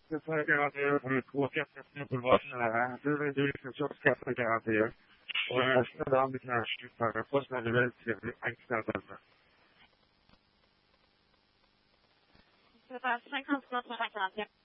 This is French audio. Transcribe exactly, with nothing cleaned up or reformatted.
sept cent quarante et un, un trois quatre neuf boulevard Saint-Laurent, deux vingt-deux exception quatre cent quarante et un, pour un accident d'arme déclenché par un poste manuel tiré accidentellement. C'est à cinquante-trois cent quarante et un.